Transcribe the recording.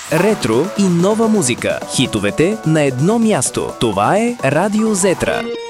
Ретро и нова музика. Хитовете на едно място. Това е Радио Зетра.